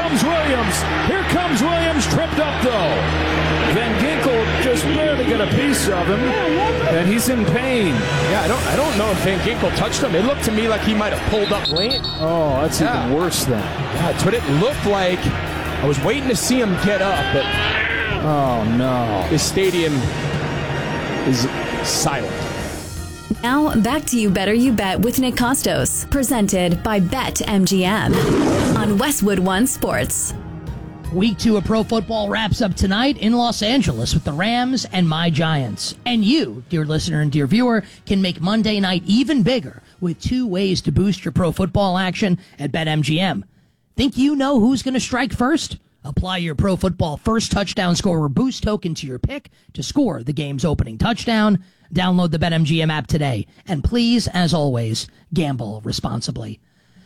comes Williams. Here comes Williams, tripped up though. Van Ginkel just barely got a piece of him, and he's in pain. Yeah, I don't know if Van Ginkel touched him. It looked to me like he might have pulled up late. Oh, that's even worse then. Yeah, that's what it looked like. I was waiting to see him get up, but oh no, this stadium is silent. Now, back to You Better You Bet with Nick Costos, presented by BetMGM on Westwood One Sports. Week 2 of Pro Football wraps up tonight in Los Angeles with the Rams and my Giants. And you, dear listener and dear viewer, can make Monday night even bigger with 2 ways to boost your pro football action at BetMGM. Think you know who's going to strike first? Apply your Pro Football first touchdown scorer boost token to your pick to score the game's opening touchdown. Download the BetMGM app today. And please, as always, gamble responsibly.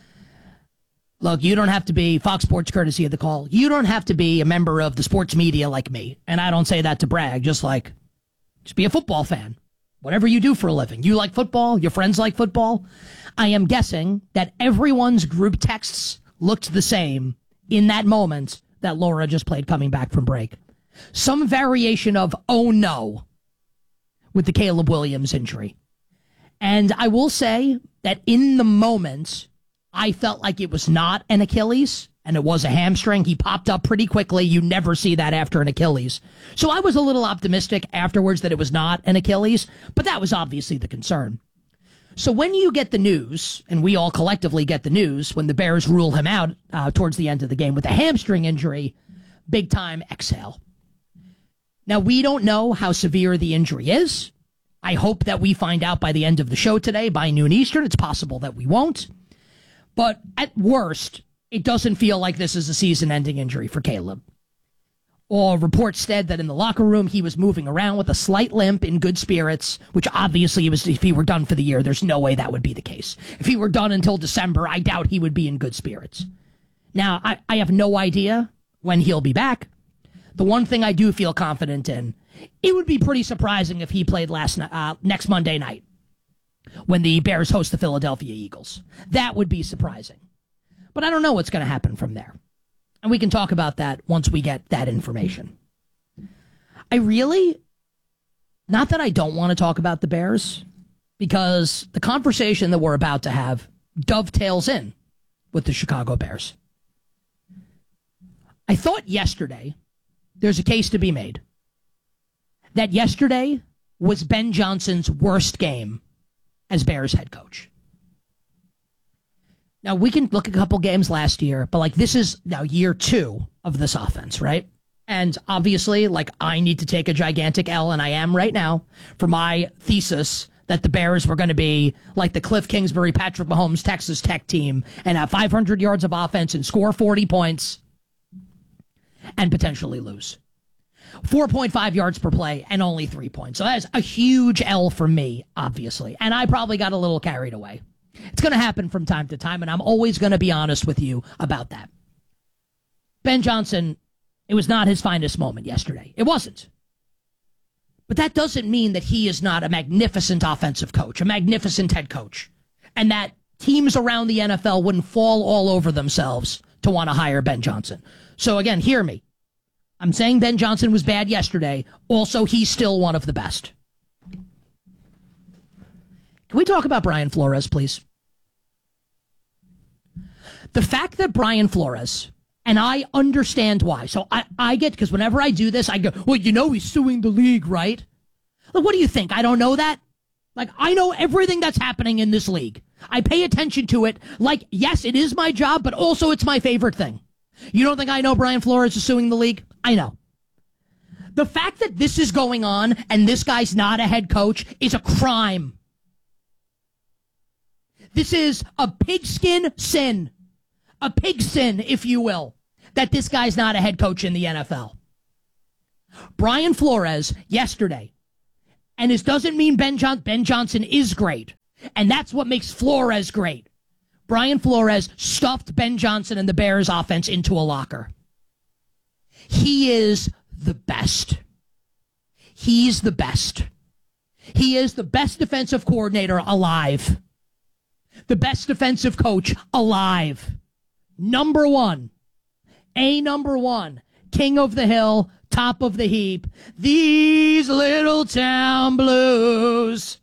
Look, you don't have to be Fox Sports courtesy of the call. You don't have to be a member of the sports media like me. And I don't say that to brag, just be a football fan. Whatever you do for a living. You like football, your friends like football. I am guessing that everyone's group texts looked the same in that moment that Laura just played coming back from break. Some variation of, oh no, with the Caleb Williams injury. And I will say that in the moment, I felt like it was not an Achilles, and it was a hamstring. He popped up pretty quickly. You never see that after an Achilles. So I was a little optimistic afterwards that it was not an Achilles, but that was obviously the concern. So when you get the news, and we all collectively get the news, when the Bears rule him out towards the end of the game with a hamstring injury, big time exhale. Now, we don't know how severe the injury is. I hope that we find out by the end of the show today, by noon Eastern. It's possible that we won't. But at worst, it doesn't feel like this is a season-ending injury for Caleb. Or reports said that in the locker room, he was moving around with a slight limp in good spirits, which obviously was if he were done for the year. There's no way that would be the case. If he were done until December, I doubt he would be in good spirits. Now, I have no idea when he'll be back. The one thing I do feel confident in, it would be pretty surprising if he played next Monday night when the Bears host the Philadelphia Eagles. That would be surprising. But I don't know what's going to happen from there. And we can talk about that once we get that information. Not that I don't want to talk about the Bears, because the conversation that we're about to have dovetails in with the Chicago Bears. I thought yesterday there's a case to be made that yesterday was Ben Johnson's worst game as Bears head coach. Now, we can look at a couple games last year, but this is now year 2 of this offense, right? And obviously, I need to take a gigantic L, and I am right now, for my thesis that the Bears were going to be like the Cliff Kingsbury, Patrick Mahomes, Texas Tech team and have 500 yards of offense and score 40 points and potentially lose. 4.5 yards per play and only 3 points. So that's a huge L for me, obviously. And I probably got a little carried away. It's going to happen from time to time, and I'm always going to be honest with you about that. Ben Johnson, it was not his finest moment yesterday. It wasn't. But that doesn't mean that he is not a magnificent offensive coach, a magnificent head coach, and that teams around the NFL wouldn't fall all over themselves to want to hire Ben Johnson. So again, hear me. I'm saying Ben Johnson was bad yesterday. Also, he's still one of the best. Can we talk about Brian Flores, please? The fact that Brian Flores, and I understand why. So I get, because whenever I do this, I go, well, he's suing the league, right? What do you think? I don't know that? I know everything that's happening in this league. I pay attention to it. Yes, it is my job, but also it's my favorite thing. You don't think I know Brian Flores is suing the league? I know. The fact that this is going on and this guy's not a head coach is a crime. This is a pigskin sin. A pig sin, if you will, that this guy's not a head coach in the NFL. Brian Flores, yesterday, and this doesn't mean Ben Johnson is great, and that's what makes Flores great. Brian Flores stuffed Ben Johnson and the Bears offense into a locker. He is the best. He's the best. He is the best defensive coordinator alive. The best defensive coach alive. Number one. number one, king of the hill, top of the heap, these little town blues.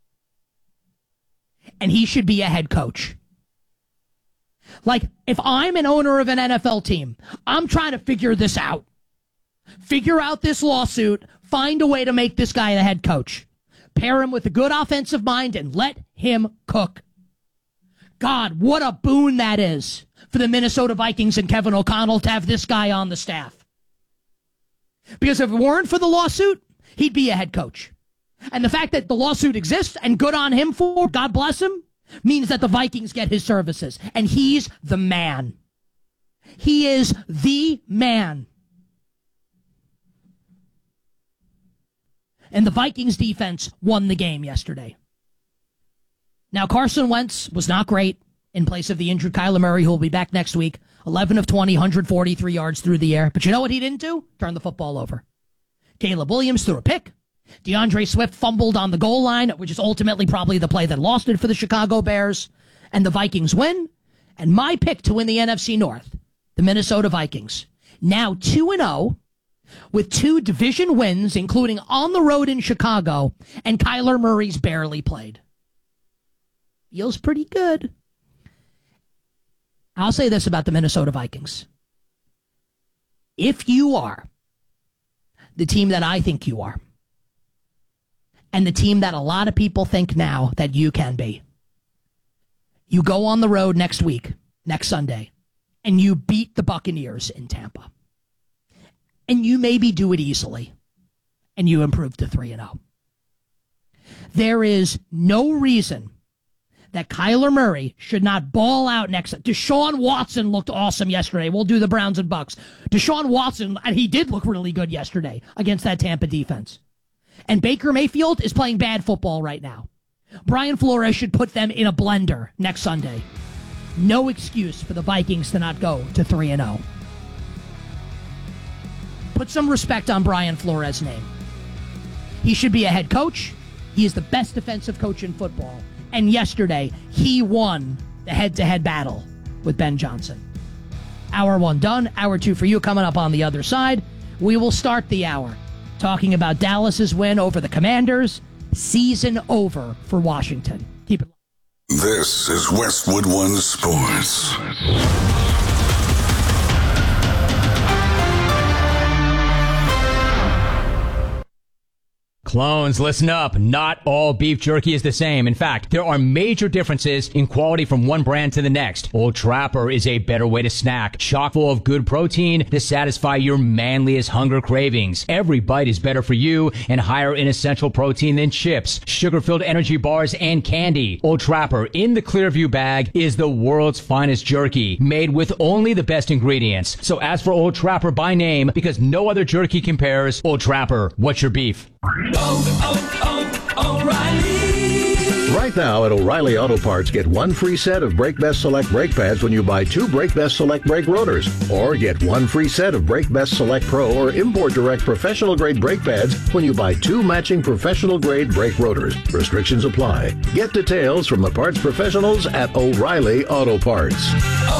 And he should be a head coach. Like, if I'm an owner of an NFL team, I'm trying to figure this out. Figure out this lawsuit, find a way to make this guy the head coach. Pair him with a good offensive mind and let him cook. God, what a boon that is for the Minnesota Vikings and Kevin O'Connell to have this guy on the staff. Because if it weren't for the lawsuit, he'd be a head coach. And the fact that the lawsuit exists, and good on him for, God bless him, means that the Vikings get his services. And he's the man. He is the man. And the Vikings defense won the game yesterday. Now, Carson Wentz was not great in place of the injured Kyler Murray, who will be back next week. 11 of 20, 143 yards through the air. But you know what he didn't do? Turn the football over. Caleb Williams threw a pick. DeAndre Swift fumbled on the goal line, which is ultimately probably the play that lost it for the Chicago Bears. And the Vikings win. And my pick to win the NFC North, the Minnesota Vikings, now 2-0 with 2 division wins, including on the road in Chicago, and Kyler Murray's barely played. Feels pretty good. I'll say this about the Minnesota Vikings. If you are the team that I think you are, and the team that a lot of people think now that you can be, you go on the road next week, next Sunday, and you beat the Buccaneers in Tampa. And you maybe do it easily, and you improve to 3-0. There is no reason that Kyler Murray should not ball out next. Deshaun Watson looked awesome yesterday. We'll do the Browns and Bucks. Deshaun Watson, and he did look really good yesterday against that Tampa defense. And Baker Mayfield is playing bad football right now. Brian Flores should put them in a blender next Sunday. No excuse for the Vikings to not go to 3-0. Put some respect on Brian Flores' name. He should be a head coach. He is the best defensive coach in football. And yesterday, he won the head-to-head battle with Ben Johnson. Hour 1 done. Hour 2 for you coming up on the other side. We will start the hour talking about Dallas's win over the Commanders. Season over for Washington. Keep it. This is Westwood One Sports. Clones, listen up. Not all beef jerky is the same. In fact, there are major differences in quality from one brand to the next. Old Trapper is a better way to snack, chock full of good protein to satisfy your manliest hunger cravings. Every bite is better for you and higher in essential protein than chips, sugar-filled energy bars, and candy. Old Trapper in the Clearview bag is the world's finest jerky, made with only the best ingredients. So ask for Old Trapper by name because no other jerky compares. Old Trapper, what's your beef? O'Reilly. Right now at O'Reilly Auto Parts, get one free set of Brake Best Select brake pads when you buy 2 Brake Best Select brake rotors. Or get one free set of Brake Best Select Pro or Import Direct professional grade brake pads when you buy 2 matching professional grade brake rotors. Restrictions apply. Get details from the parts professionals at O'Reilly Auto Parts.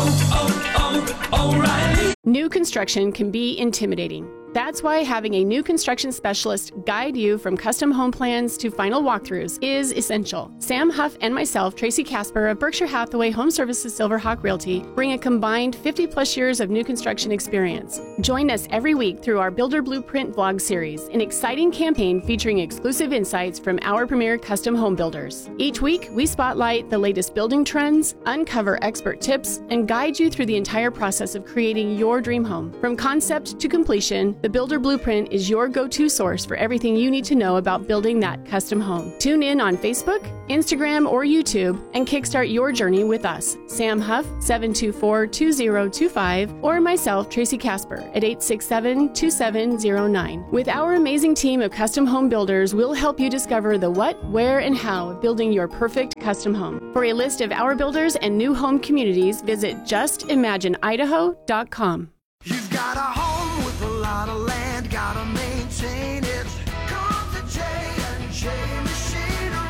O'Reilly. New construction can be intimidating. That's why having a new construction specialist guide you from custom home plans to final walkthroughs is essential. Sam Huff and myself, Tracy Casper of Berkshire Hathaway Home Services Silverhawk Realty, bring a combined 50-plus years of new construction experience. Join us every week through our Builder Blueprint vlog series, an exciting campaign featuring exclusive insights from our premier custom home builders. Each week, we spotlight the latest building trends, uncover expert tips, and guide you through the entire process of creating your dream home. From concept to completion, the Builder Blueprint is your go-to source for everything you need to know about building that custom home. Tune in on Facebook, Instagram, or YouTube and kickstart your journey with us. Sam Huff, 724-2025, or myself, Tracy Casper, at 867-2709. With our amazing team of custom home builders, we'll help you discover the what, where, and how of building your perfect custom home. For a list of our builders and new home communities, visit justimagineidaho.com. You've got a home with a lot of land, gotta maintain it. Come to J&J Machinery.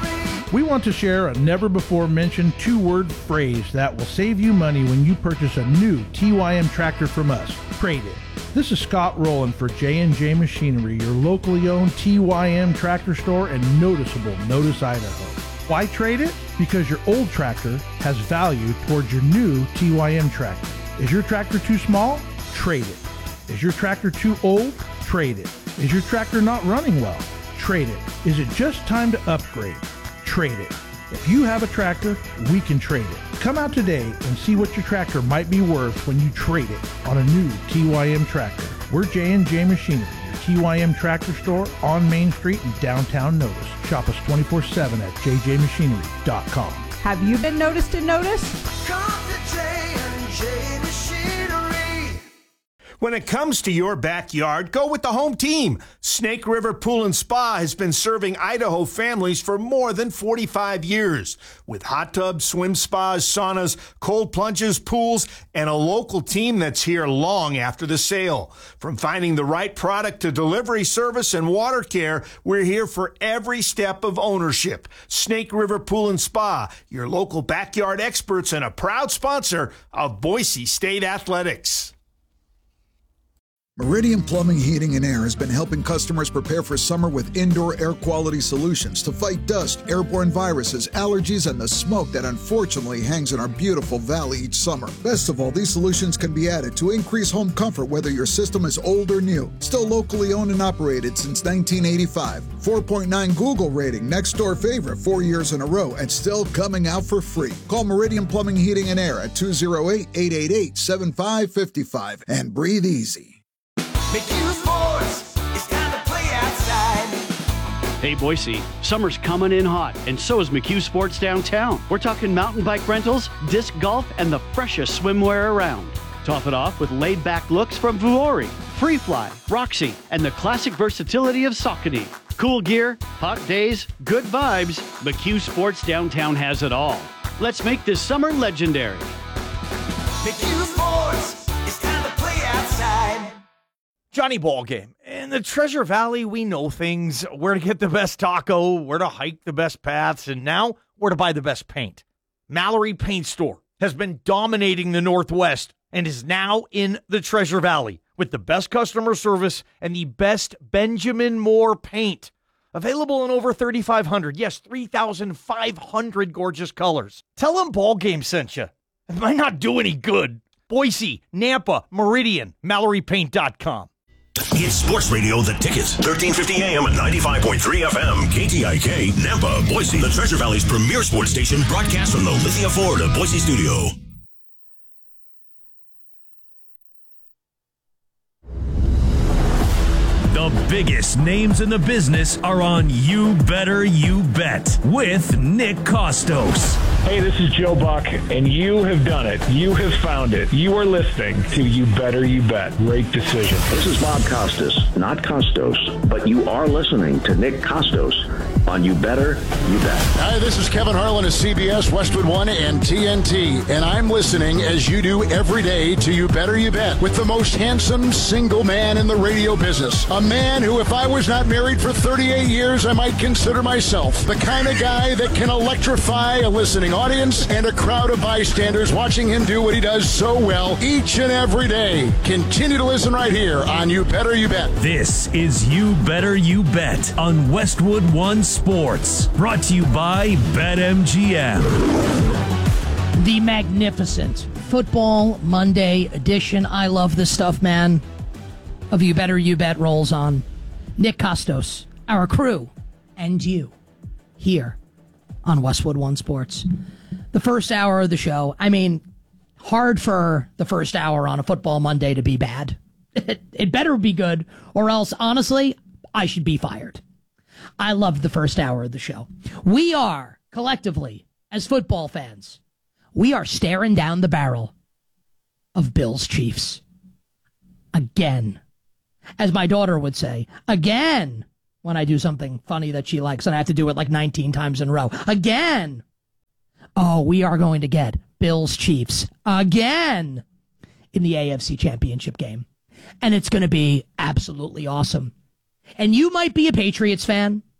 We want to share a never-before-mentioned two-word phrase that will save you money when you purchase a new TYM tractor from us. Trade it. This is Scott Rowland for J&J Machinery, your locally owned TYM tractor store in noticeable Notice, Idaho. Why trade it? Because your old tractor has value towards your new TYM tractor. Is your tractor too small? Trade it. Is your tractor too old? Trade it. Is your tractor not running well? Trade it. Is it just time to upgrade? Trade it. If you have a tractor, we can trade it. Come out today and see what your tractor might be worth when you trade it on a new TYM tractor. We're J&J Machinery, your TYM tractor store on Main Street in downtown Notice. Shop us 24/7 at jjmachinery.com. Have you been noticed and noticed? Come to J&J Machinery. When it comes to your backyard, go with the home team. Snake River Pool and Spa has been serving Idaho families for more than 45 years. With hot tubs, swim spas, saunas, cold plunges, pools, and a local team that's here long after the sale. From finding the right product to delivery service and water care, we're here for every step of ownership. Snake River Pool and Spa, your local backyard experts and a proud sponsor of Boise State Athletics. Meridian Plumbing, Heating, and Air has been helping customers prepare for summer with indoor air quality solutions to fight dust, airborne viruses, allergies, and the smoke that unfortunately hangs in our beautiful valley each summer. Best of all, these solutions can be added to increase home comfort whether your system is old or new. Still locally owned and operated since 1985. 4.9 Google rating, next door favorite 4 years in a row, and still coming out for free. Call Meridian Plumbing, Heating, and Air at 208-888-7555 and breathe easy. McHugh Sports, it's time to play outside. Hey Boise, summer's coming in hot, and so is McHugh Sports downtown. We're talking mountain bike rentals, disc golf, and the freshest swimwear around. Top it off with laid-back looks from Vuori, Freefly, Roxy, and the classic versatility of Saucony. Cool gear, hot days, good vibes. McHugh Sports downtown has it all. Let's make this summer legendary. McHugh Sports, it's time to play outside. Johnny Ballgame. In the Treasure Valley, we know things. Where to get the best taco, where to hike the best paths, and now where to buy the best paint. Mallory Paint Store has been dominating the Northwest and is now in the Treasure Valley with the best customer service and the best Benjamin Moore paint. Available in over 3,500, yes, 3,500 gorgeous colors. Tell them Ballgame sent you. It might not do any good. Boise, Nampa, Meridian, MalloryPaint.com. It's Sports Radio The Ticket, 1350 AM and 95.3 FM, KTIK, Nampa, Boise, the Treasure Valley's premier sports station, broadcast from the Lithia Florida Boise studio. The biggest names in the business are on You Better You Bet with Nick Kostos. Hey, this is Joe Buck, and you have done it. You have found it. You are listening to You Better You Bet. Great decision. This is Bob Costas, not Costos, but you are listening to Nick Kostos on You Better You Bet. Hi, this is Kevin Harlan of CBS, Westwood One, and TNT, and I'm listening as you do every day to You Better You Bet with the most handsome single man in the radio business. A man who, if I was not married for 38 years, I might consider myself the kind of guy that can electrify a listening audience and a crowd of bystanders watching him do what he does so well each and every day. Continue to listen right here on You Better You Bet. This is You Better You Bet on Westwood One Sports, brought to you by BetMGM. The magnificent Football Monday edition. I love this stuff, man. Of You Better You Bet rolls on. Nick Kostos, our crew, and you here on Westwood One Sports. The first hour of the show, I mean, hard for the first hour on a Football Monday to be bad. It better be good, or else, honestly, I should be fired. I loved the first hour of the show. We are, collectively, as football fans, we are staring down the barrel of Bills Chiefs. Again. As my daughter would say, again, when I do something funny that she likes, and I have to do it like 19 times in a row. Again. Oh, we are going to get Bills Chiefs again in the AFC Championship game. And it's going to be absolutely awesome. And you might be a Patriots fan.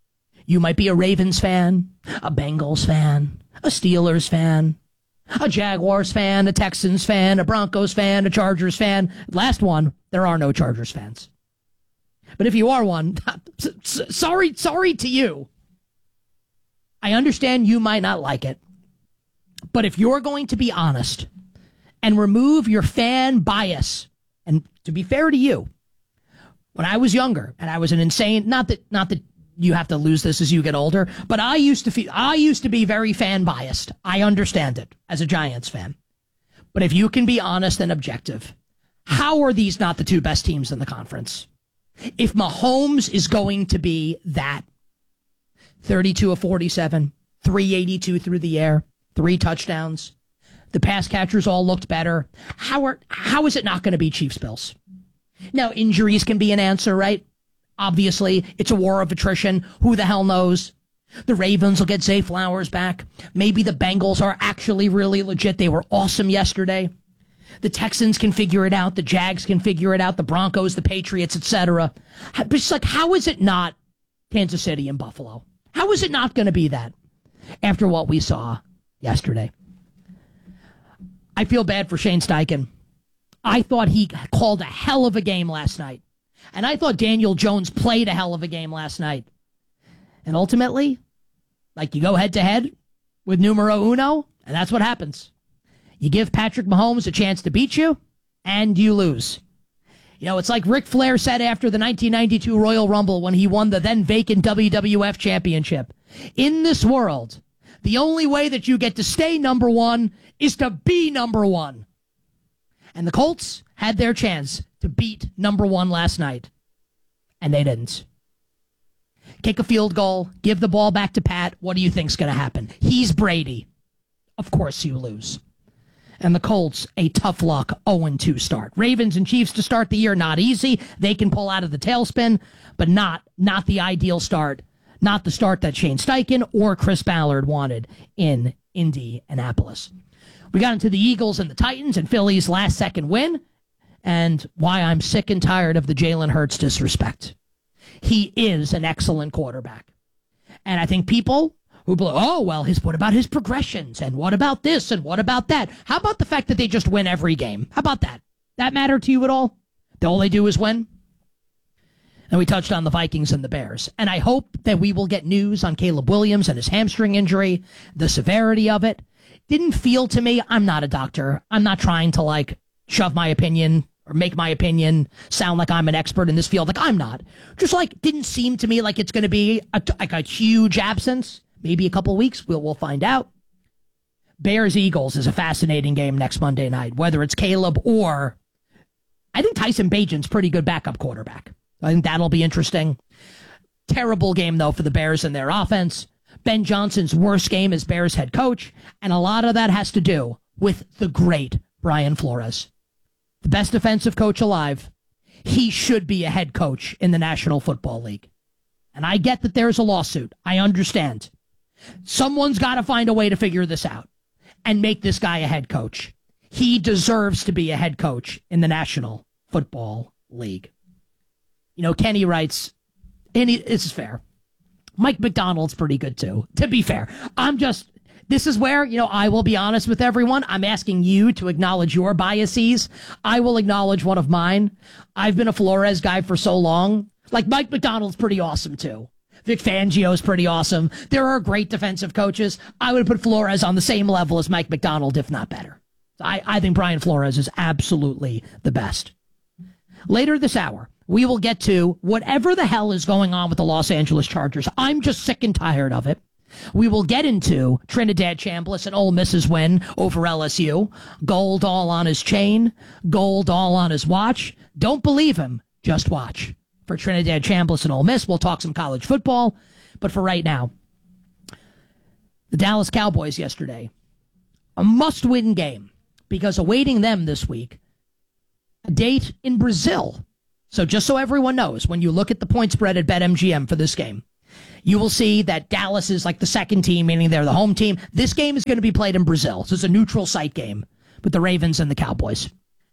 You might be a Ravens fan, a Bengals fan, a Steelers fan, a Jaguars fan, a Texans fan, a Broncos fan, a Chargers fan. Last one, there are no Chargers fans. But if you are one, sorry to you. I understand you might not like it. But if you're going to be honest and remove your fan bias, and to be fair to you, when I was younger and I was an insane, not that you have to lose this as you get older, but I used to be very fan biased. I understand it as a Giants fan. But if you can be honest and objective, how are these not the two best teams in the conference? If Mahomes is going to be that 32 of 47, 382 through the air, 3 touchdowns, the pass catchers all looked better, how is it not going to be Chiefs-Bills? Now, injuries can be an answer, right? Obviously, it's a war of attrition. Who the hell knows? The Ravens will get Zay Flowers back. Maybe the Bengals are actually really legit. They were awesome yesterday. The Texans can figure it out. The Jags can figure it out. The Broncos, the Patriots, etc. But it's like, how is it not Kansas City and Buffalo? How is it not going to be that after what we saw yesterday? I feel bad for Shane Steichen. I thought he called a hell of a game last night. And I thought Daniel Jones played a hell of a game last night. And ultimately, like, you go head-to-head with numero uno, and that's what happens. You give Patrick Mahomes a chance to beat you, and you lose. You know, it's like Ric Flair said after the 1992 Royal Rumble when he won the then-vacant WWF Championship. In this world, the only way that you get to stay number one is to be number one. And the Colts had their chance to beat number one last night, and they didn't. Kick a field goal, give the ball back to Pat. What do you think's going to happen? He's Brady. Of course you lose. And the Colts, a tough luck 0-2 start. Ravens and Chiefs to start the year, not easy. They can pull out of the tailspin, but not the ideal start. Not the start that Shane Steichen or Chris Ballard wanted in Indianapolis. We got into the Eagles and the Titans and Philly's last-second win, and why I'm sick and tired of the Jalen Hurts disrespect. He is an excellent quarterback. And I think people who blow, oh, well, what about his progressions? And what about this? And what about that? How about the fact that they just win every game? How about that? That matter to you at all? All they do is win? And we touched on the Vikings and the Bears. And I hope that we will get news on Caleb Williams and his hamstring injury, the severity of it. Didn't feel to me, I'm not a doctor. I'm not trying to, shove my opinion or make my opinion sound like I'm an expert in this field. I'm not. Just, didn't seem to me like it's going to be a huge absence. Maybe a couple of weeks. We'll find out. Bears-Eagles is a fascinating game next Monday night, whether it's Caleb or I think Tyson Bagent's pretty good backup quarterback. I think that'll be interesting. Terrible game, though, for the Bears and their offense. Ben Johnson's worst game as Bears head coach, and a lot of that has to do with the great Brian Flores. The best defensive coach alive. He should be a head coach in the National Football League. And I get that there's a lawsuit. I understand. Someone's got to find a way to figure this out and make this guy a head coach. He deserves to be a head coach in the National Football League. You know, Kenny writes, and this is fair. Mike McDonald's pretty good too, to be fair. This is where, I will be honest with everyone. I'm asking you to acknowledge your biases. I will acknowledge one of mine. I've been a Flores guy for so long. Mike McDonald's pretty awesome too. Vic Fangio's pretty awesome. There are great defensive coaches. I would put Flores on the same level as Mike McDonald, if not better. I think Brian Flores is absolutely the best. Later this hour, we will get to whatever the hell is going on with the Los Angeles Chargers. I'm just sick and tired of it. We will get into Trinidad Chambliss and Ole Miss's win over LSU. Gold all on his chain. Gold all on his watch. Don't believe him. Just watch. For Trinidad Chambliss and Ole Miss, we'll talk some college football. But for right now, the Dallas Cowboys yesterday, a must-win game because awaiting them this week, a date in Brazil. So just so everyone knows, when you look at the point spread at BetMGM for this game, you will see that Dallas is like the second team, meaning they're the home team. This game is going to be played in Brazil. So it's a neutral site game with the Ravens and the Cowboys.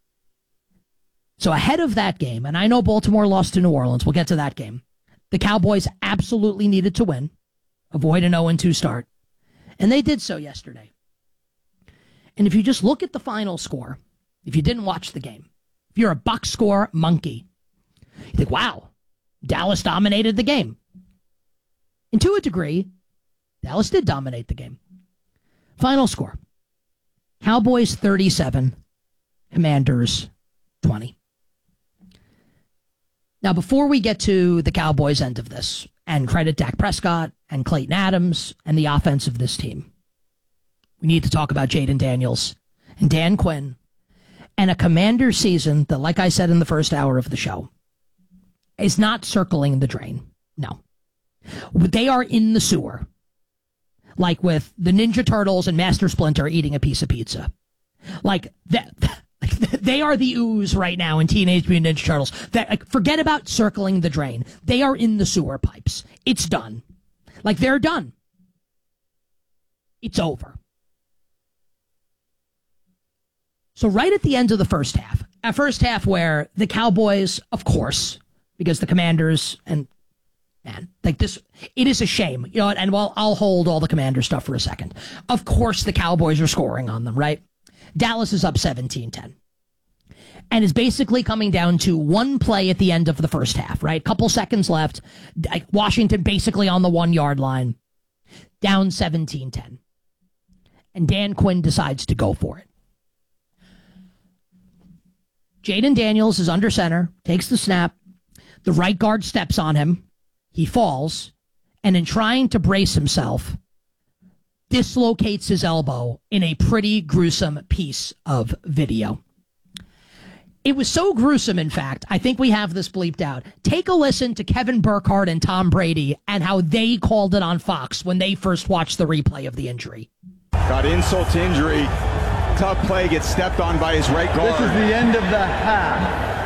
So ahead of that game, and I know Baltimore lost to New Orleans. We'll get to that game. The Cowboys absolutely needed to win. avoid an 0-2 start. And they did so yesterday. And if you just look at the final score, if you didn't watch the game, if you're a box score monkey, you think, wow, Dallas dominated the game. And to a degree, Dallas did dominate the game. Final score, Cowboys 37, Commanders 20. Now, before we get to the Cowboys' end of this, and credit Dak Prescott and Clayton Adams and the offense of this team, we need to talk about Jaden Daniels and Dan Quinn and a Commander season that, like I said in the first hour of the show, is not circling the drain. No. They are in the sewer. Like with the Ninja Turtles and Master Splinter eating a piece of pizza. Like that. They are the ooze right now in Teenage Mutant Ninja Turtles. Forget about circling the drain. They are in the sewer pipes. It's done. Like, they're done. It's over. So right at the end of the first half, a first half where the Cowboys, of course, because the Commanders and man, like this, it is a shame, you know. And while I'll hold all the Commander stuff for a second, of course the Cowboys are scoring on them, right? Dallas is up 17-10. And is basically coming down to one play at the end of the first half, right? Couple seconds left. Washington basically on the 1 yard line. Down 17-10. And Dan Quinn decides to go for it. Jaden Daniels is under center, takes the snap. The right guard steps on him. He falls. And in trying to brace himself, dislocates his elbow in a pretty gruesome piece of video. It was so gruesome, in fact, I think we have this bleeped out. Take a listen to Kevin Burkhardt and Tom Brady and how they called it on Fox when they first watched the replay of the injury. Got insult to injury. Tough play, gets stepped on by his right guard. This is the end of the half.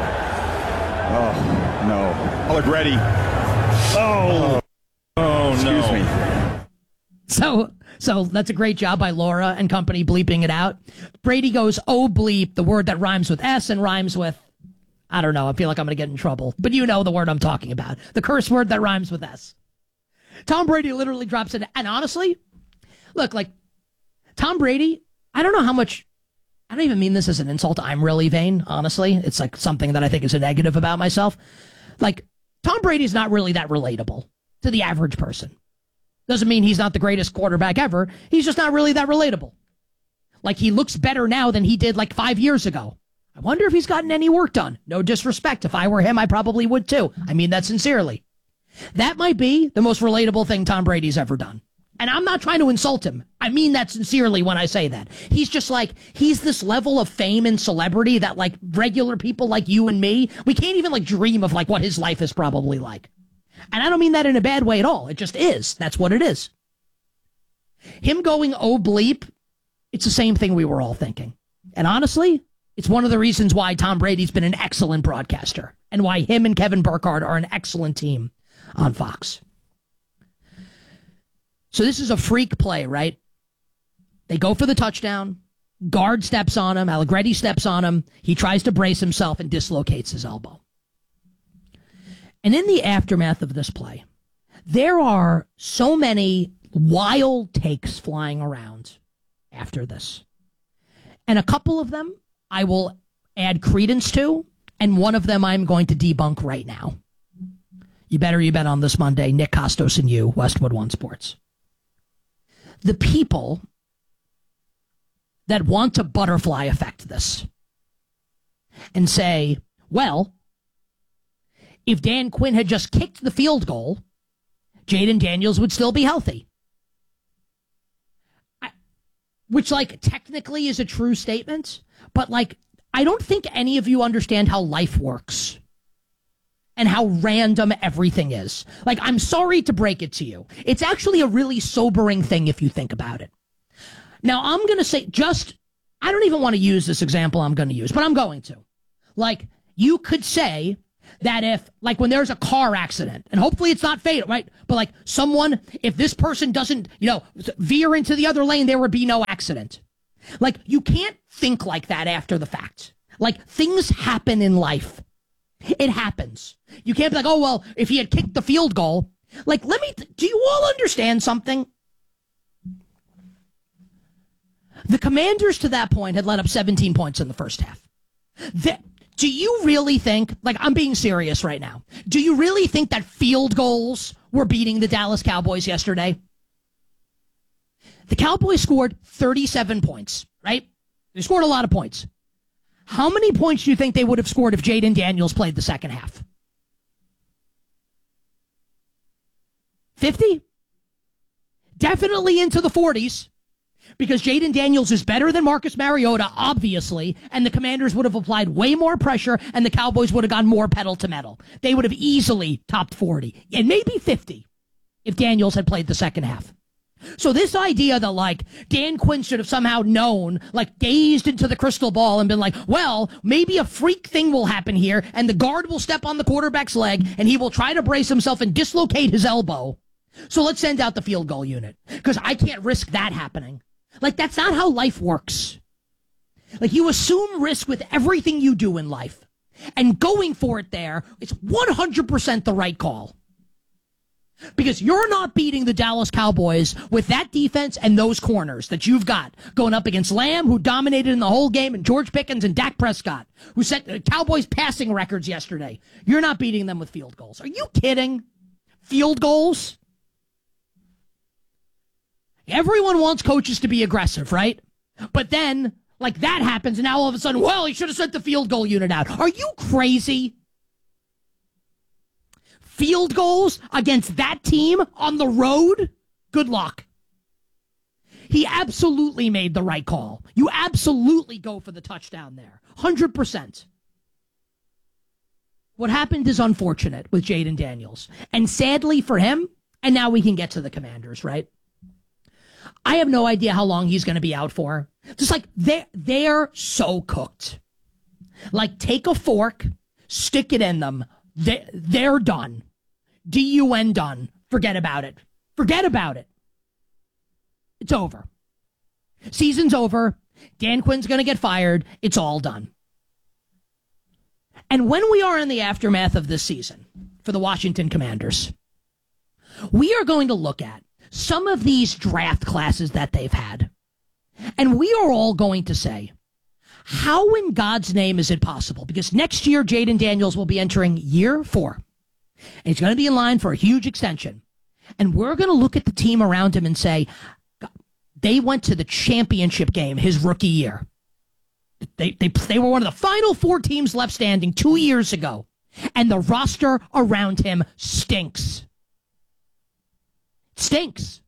Oh, no. Allegretti. Oh, no. Excuse me. So that's a great job by Laura and company bleeping it out. Brady goes, oh, bleep, the word that rhymes with S and rhymes with, I don't know, I feel like I'm going to get in trouble. But you know the word I'm talking about. The curse word that rhymes with S. Tom Brady literally drops it. And honestly, look, like, Tom Brady, I don't know how much, I don't even mean this as an insult. I'm really vain, honestly. It's like something that I think is a negative about myself. Like, Tom Brady's not really that relatable to the average person. Doesn't mean he's not the greatest quarterback ever. He's just not really that relatable. Like, he looks better now than he did like 5 years ago. I wonder if he's gotten any work done. No disrespect. If I were him, I probably would too. I mean that sincerely. That might be the most relatable thing Tom Brady's ever done. And I'm not trying to insult him. I mean that sincerely when I say that. He's just like, he's this level of fame and celebrity that like regular people like you and me, we can't even like dream of like what his life is probably like. And I don't mean that in a bad way at all. It just is. That's what it is. Him going, oh, bleep, it's the same thing we were all thinking. And honestly, it's one of the reasons why Tom Brady's been an excellent broadcaster and why him and Kevin Burkhardt are an excellent team on Fox. So this is a freak play, right? They go for the touchdown. Guard steps on him. Allegretti steps on him. He tries to brace himself and dislocates his elbow. And in the aftermath of this play, there are so many wild takes flying around after this. And a couple of them I will add credence to, and one of them I'm going to debunk right now. You bet on this Monday. Nick Costos and you, Westwood One Sports. The people that want to butterfly effect this and say, well, if Dan Quinn had just kicked the field goal, Jaden Daniels would still be healthy. Which, like, technically is a true statement, but, like, I don't think any of you understand how life works and how random everything is. Like, I'm sorry to break it to you. It's actually a really sobering thing if you think about it. Now, I'm going to say I don't even want to use this example I'm going to use, but I'm going to. Like, you could say that if, like, when there's a car accident, and hopefully it's not fatal, right? But, like, if this person doesn't, veer into the other lane, there would be no accident. Like, you can't think like that after the fact. Like, things happen in life. It happens. You can't be like, oh, well, if he had kicked the field goal, Like, do you all understand something? The Commanders to that point had let up 17 points in the first half. Do you really think, like, I'm being serious right now, do you really think that field goals were beating the Dallas Cowboys yesterday? The Cowboys scored 37 points, right? They scored a lot of points. How many points do you think they would have scored if Jaden Daniels played the second half? 50? Definitely into the 40s. Because Jaden Daniels is better than Marcus Mariota, obviously, and the Commanders would have applied way more pressure, and the Cowboys would have gone more pedal to metal. They would have easily topped 40, and maybe 50, if Daniels had played the second half. So this idea that, like, Dan Quinn should have somehow known, like, gazed into the crystal ball and been like, well, maybe a freak thing will happen here, and the guard will step on the quarterback's leg, and he will try to brace himself and dislocate his elbow. So let's send out the field goal unit, because I can't risk that happening. Like, that's not how life works. Like, you assume risk with everything you do in life, and going for it there is 100% the right call. Because you're not beating the Dallas Cowboys with that defense and those corners that you've got going up against Lamb, who dominated in the whole game, and George Pickens and Dak Prescott, who set the Cowboys passing records yesterday. You're not beating them with field goals. Are you kidding? Field goals? Everyone wants coaches to be aggressive, right? But then, like, that happens, and now all of a sudden, well, he should have sent the field goal unit out. Are you crazy? Field goals against that team on the road? Good luck. He absolutely made the right call. You absolutely go for the touchdown there. 100%. What happened is unfortunate with Jaden Daniels. And sadly for him, and now we can get to the Commanders, right? I have no idea how long he's going to be out for. Just like, they're so cooked. Like, take a fork, stick it in them. They're done. D-U-N done. Forget about it. Forget about it. It's over. Season's over. Dan Quinn's going to get fired. It's all done. And when we are in the aftermath of this season for the Washington Commanders, we are going to look at some of these draft classes that they've had. And we are all going to say, how in God's name is it possible? Because next year, Jaden Daniels will be entering year 4. And he's going to be in line for a huge extension. And we're going to look at the team around him and say, they went to the championship game his rookie year. They were one of the final 4 teams left standing 2 years ago. And the roster around him stinks. Stinks.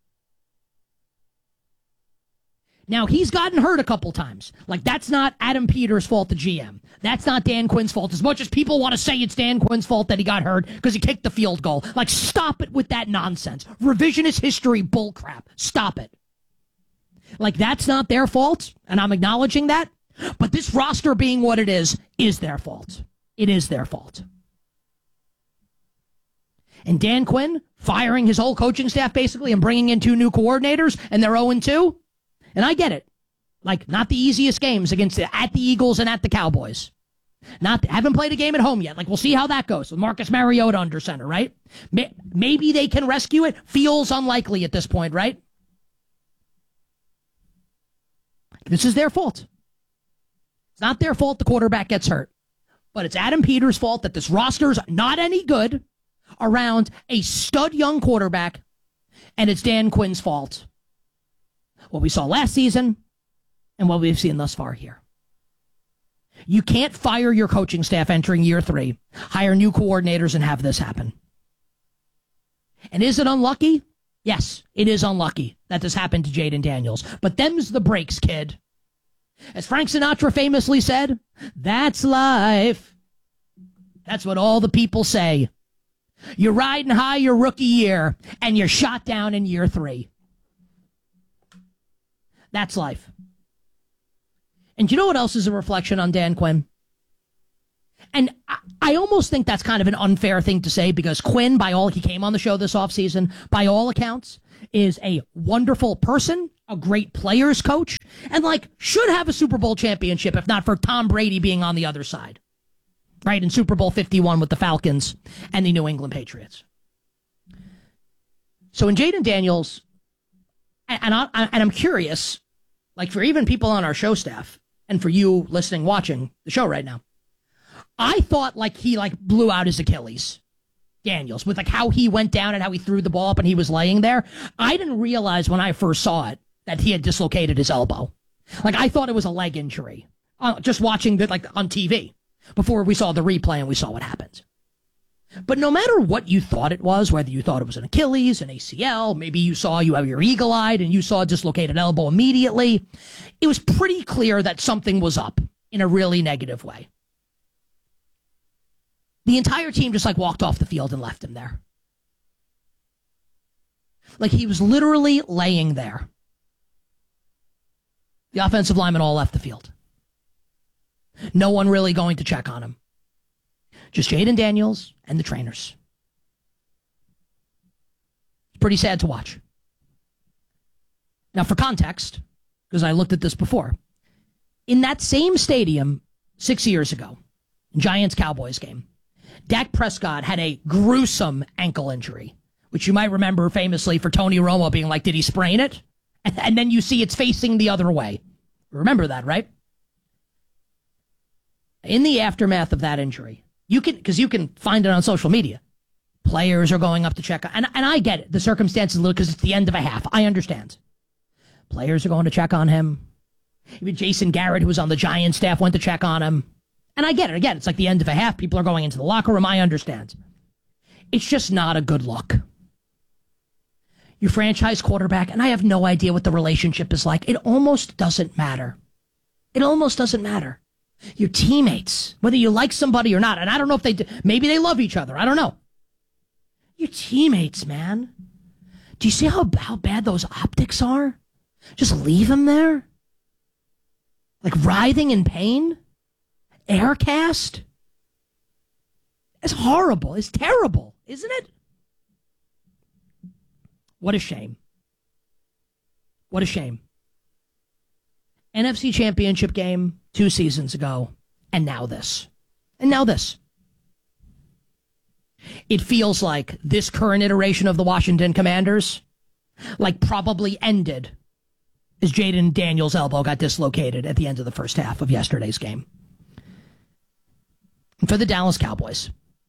Now, he's gotten hurt a couple times. Like, that's not Adam Peters' fault, the GM. That's not Dan Quinn's fault. As much as people want to say it's Dan Quinn's fault that he got hurt because he kicked the field goal. Like, stop it with that nonsense. Revisionist history bullcrap. Stop it. Like, that's not their fault, and I'm acknowledging that. But this roster being what it is their fault. It is their fault. And Dan Quinn firing his whole coaching staff basically and bringing in 2 new coordinators, and they're 0-2. And I get it. Like, not the easiest games at the Eagles and at the Cowboys. Haven't played a game at home yet. Like, we'll see how that goes with Marcus Mariota under center, right? Maybe they can rescue it. Feels unlikely at this point, right? This is their fault. It's not their fault the quarterback gets hurt. But it's Adam Peters' fault that this roster's not any good around a stud young quarterback, and it's Dan Quinn's fault. What we saw last season and what we've seen thus far here. You can't fire your coaching staff entering year 3, hire new coordinators, and have this happen. And is it unlucky? Yes, it is unlucky that this happened to Jaden Daniels. But them's the breaks, kid. As Frank Sinatra famously said, that's life. That's what all the people say. You're riding high your rookie year, and you're shot down in year 3. That's life. And you know what else is a reflection on Dan Quinn? And I almost think that's kind of an unfair thing to say, because Quinn, he came on the show this offseason, by all accounts, is a wonderful person, a great players coach, and should have a Super Bowl championship if not for Tom Brady being on the other side. Right, in Super Bowl 51 with the Falcons and the New England Patriots. So when Jaden Daniels, and I'm curious, like for even people on our show staff, and for you listening, watching the show right now, I thought like he like blew out his Achilles, Daniels, with like how he went down and how he threw the ball up and he was laying there. I didn't realize when I first saw it that he had dislocated his elbow. Like I thought it was a leg injury, just watching it like on TV before we saw the replay and we saw what happened. But no matter what you thought it was, whether you thought it was an Achilles, an ACL, maybe you have your eagle-eyed and you saw a dislocated elbow immediately, it was pretty clear that something was up in a really negative way. The entire team just like walked off the field and left him there. Like he was literally laying there. The offensive linemen all left the field. No one really going to check on him. Just Jaden Daniels and the trainers. It's pretty sad to watch. Now, for context, because I looked at this before, in that same stadium 6 years ago, Giants-Cowboys game, Dak Prescott had a gruesome ankle injury, which you might remember famously for Tony Romo being like, did he sprain it? And then you see it's facing the other way. Remember that, right? In the aftermath of that injury, you can find it on social media. Players are going up to check on, and I get it. The circumstances, because it's the end of a half. I understand. Players are going to check on him. Even Jason Garrett, who was on the Giants staff, went to check on him. And I get it. Again, it's like the end of a half. People are going into the locker room. I understand. It's just not a good look. Your franchise quarterback, and I have no idea what the relationship is like. It almost doesn't matter. It almost doesn't matter. Your teammates, whether you like somebody or not, and I don't know if maybe they love each other. I don't know. Your teammates, man. Do you see how bad those optics are? Just leave them there? Like writhing in pain? Air cast? It's horrible. It's terrible, isn't it? What a shame. What a shame. NFC Championship game 2 seasons ago, and now this. And now this. It feels like this current iteration of the Washington Commanders like probably ended as Jaden Daniels' elbow got dislocated at the end of the first half of yesterday's game. And for the Dallas Cowboys,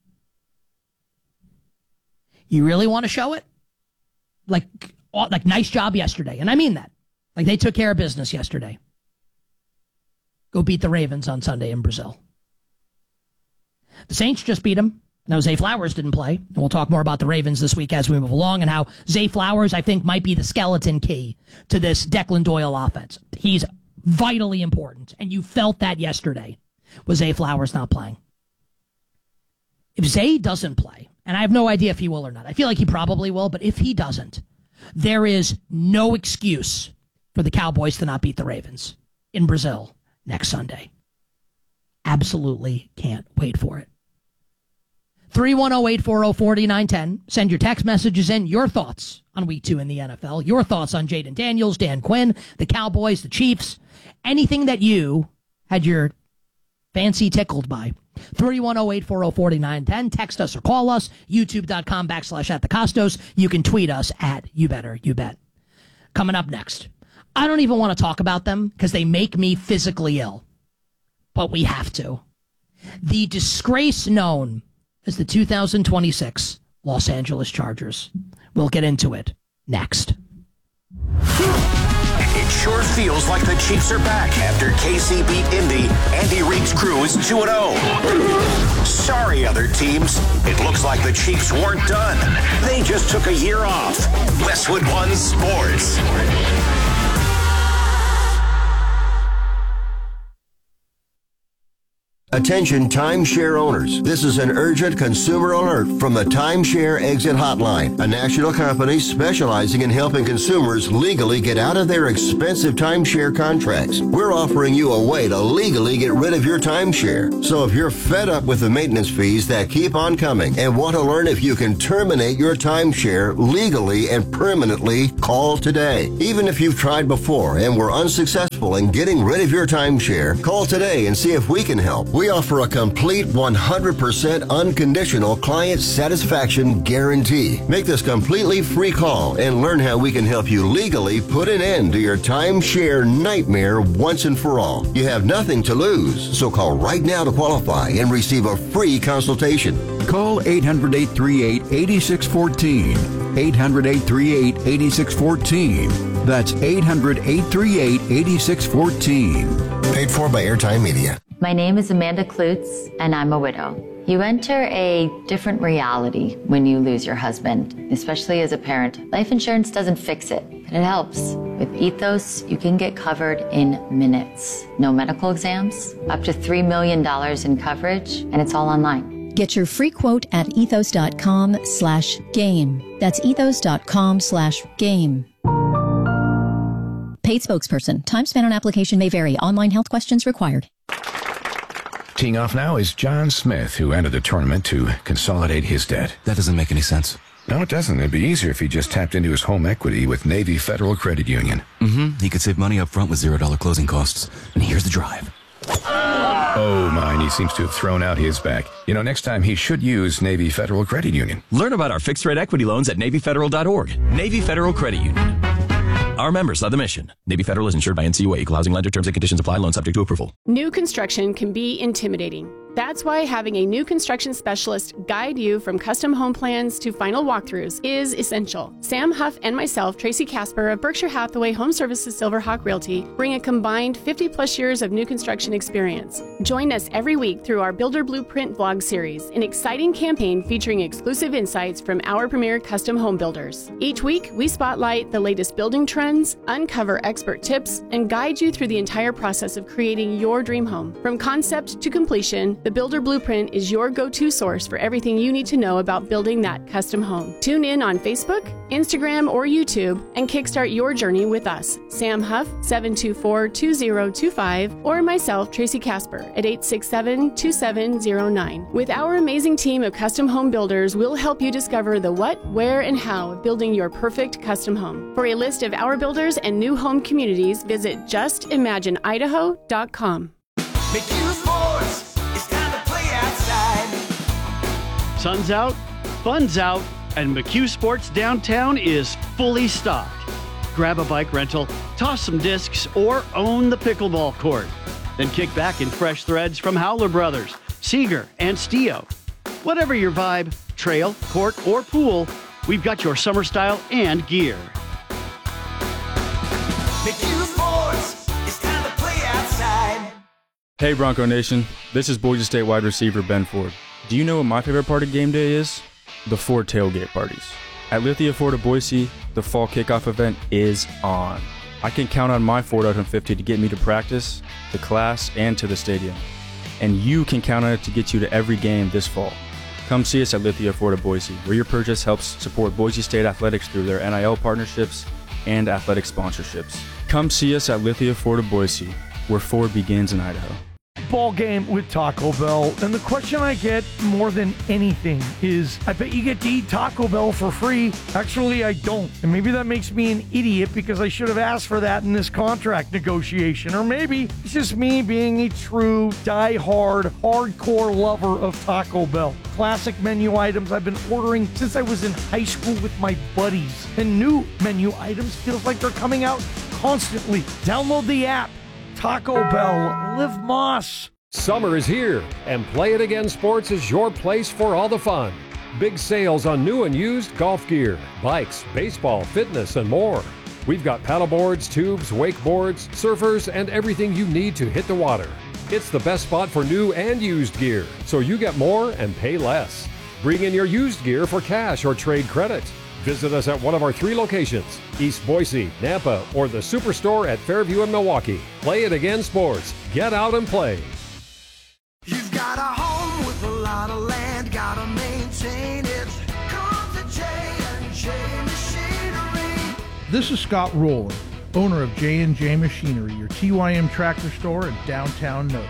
you really want to show it? Like nice job yesterday, and I mean that. Like they took care of business yesterday. Go beat the Ravens on Sunday in Brazil. The Saints just beat them. Now, Zay Flowers didn't play. And we'll talk more about the Ravens this week as we move along and how Zay Flowers, I think, might be the skeleton key to this Declan Doyle offense. He's vitally important. And you felt that yesterday with Zay Flowers not playing. If Zay doesn't play, and I have no idea if he will or not. I feel like he probably will, but if he doesn't, there is no excuse for the Cowboys to not beat the Ravens in Brazil next Sunday. Absolutely can't wait for it. 310-840-4910. Send your text messages in, your thoughts on Week 2 in the NFL, your thoughts on Jaden Daniels, Dan Quinn, the Cowboys, the Chiefs, anything that you had your fancy tickled by. 310-840-4910. Text us or call us. YouTube.com/@thecostos. You can tweet us at YouBetterYouBet. Coming up next. I don't even want to talk about them because they make me physically ill. But we have to. The disgrace known as the 2026 Los Angeles Chargers. We'll get into it next. It sure feels like the Chiefs are back after KC beat Indy. Andy Reid's crew is 2-0. Sorry, other teams. It looks like the Chiefs weren't done. They just took a year off. Westwood One Sports. Attention timeshare owners. This is an urgent consumer alert from the Timeshare Exit Hotline, a national company specializing in helping consumers legally get out of their expensive timeshare contracts. We're offering you a way to legally get rid of your timeshare. So if you're fed up with the maintenance fees that keep on coming and want to learn if you can terminate your timeshare legally and permanently, Call today. Even if you've tried before and were unsuccessful in getting rid of your timeshare, call today and see if we can help. We offer a complete 100% unconditional client satisfaction guarantee. Make this completely free call and learn how we can help you legally put an end to your timeshare nightmare once and for all. You have nothing to lose, so call right now to qualify and receive a free consultation. Call 800-838-8614. 800-838-8614. That's 800-838-8614. Paid for by Airtime Media. My name is Amanda Klutz, and I'm a widow. You enter a different reality when you lose your husband, especially as a parent. Life insurance doesn't fix it, but it helps. With Ethos, you can get covered in minutes. No medical exams, up to $3 million in coverage, and it's all online. Get your free quote at ethos.com/game. That's ethos.com/game. Paid spokesperson. Time spent on application may vary. Online health questions required. Teeing off now is John Smith, who entered the tournament to consolidate his debt. That doesn't make any sense. No, it doesn't. It'd be easier if he just tapped into his home equity with Navy Federal Credit Union. He could save money up front with $0 closing costs. And here's the drive. Oh, mine. He seems to have thrown out his back. You know, next time he should use Navy Federal Credit Union. Learn about our fixed-rate equity loans at NavyFederal.org. Navy Federal Credit Union. Our members love the mission. Navy Federal is insured by NCUA. Equal housing lender. Terms and conditions apply. Loan subject to approval. New construction can be intimidating. That's why having a new construction specialist guide you from custom home plans to final walkthroughs is essential. Sam Huff and myself, Tracy Casper of Berkshire Hathaway Home Services Silverhawk Realty, bring a combined 50-plus years of new construction experience. Join us every week through our Builder Blueprint vlog series, an exciting campaign featuring exclusive insights from our premier custom home builders. Each week, we spotlight the latest building trends, uncover expert tips, and guide you through the entire process of creating your dream home. From concept to completion, the Builder Blueprint is your go-to source for everything you need to know about building that custom home. Tune in on Facebook, Instagram, or YouTube and kickstart your journey with us. Sam Huff, 724-2025, or myself, Tracy Casper, at 867-2709. With our amazing team of custom home builders, we'll help you discover the what, where, and how of building your perfect custom home. For a list of our builders and new home communities, visit justimagineidaho.com. McHugh Sports. It's time to play outside. Sun's out, fun's out, and McHugh Sports Downtown is fully stocked. Grab a bike rental, toss some discs, or own the pickleball court. Then kick back in fresh threads from Howler Brothers, Seeger, and Stio. Whatever your vibe, trail, court, or pool, we've got your summer style and gear. McHugh Sports. It's time to play outside. Hey Bronco Nation, this is Boise State wide receiver Ben Ford. Do you know what my favorite part of game day is? The Ford tailgate parties. At Lithia Ford of Boise, the fall kickoff event is on. I can count on my Ford F-150 to get me to practice, to class, and to the stadium. And you can count on it to get you to every game this fall. Come see us at Lithia Ford of Boise, where your purchase helps support Boise State athletics through their NIL partnerships and athletic sponsorships. Come see us at Lithia Ford of Boise, where Ford begins in Idaho. Ball game with Taco Bell, and the question I get more than anything is, I bet you get to eat Taco Bell for free. Actually, I don't, and maybe that makes me an idiot because I should have asked for that in this contract negotiation, or maybe it's just me being a true, die-hard, hardcore lover of Taco Bell. Classic menu items I've been ordering since I was in high school with my buddies, and new menu items feels like they're coming out constantly. Download the app. Taco Bell, live Moss. Summer is here, and Play It Again Sports is your place for all the fun. Big sales on new and used golf gear, bikes, baseball, fitness, and more. We've got paddleboards, tubes, wakeboards, surfers, and everything you need to hit the water. It's the best spot for new and used gear, so you get more and pay less. Bring in your used gear for cash or trade credit. Visit us at one of our 3 locations, East Boise, Nampa, or the Superstore at Fairview and Milwaukee. Play It Again Sports. Get out and play. You've got a home with a lot of land, gotta maintain it. Come to J&J Machinery. This is Scott Rowland, owner of J&J Machinery, your TYM tractor store in downtown Notice.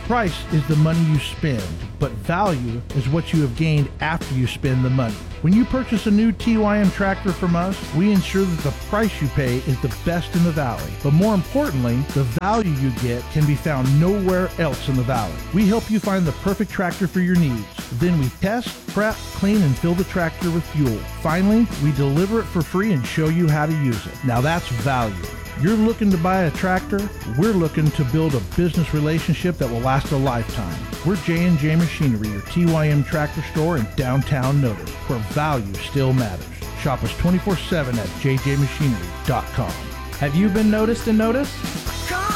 Price is the money you spend, but value is what you have gained after you spend the money. When you purchase a new TYM tractor from us, we ensure that the price you pay is the best in the valley. But more importantly, the value you get can be found nowhere else in the valley. We help you find the perfect tractor for your needs. Then we test, prep, clean, and fill the tractor with fuel. Finally, we deliver it for free and show you how to use it. Now that's value. You're looking to buy a tractor, we're looking to build a business relationship that will last a lifetime. We're J&J Machinery, your TYM tractor store in downtown Notice, where value still matters. Shop us 24/7 at jjmachinery.com. Have you been noticed and noticed?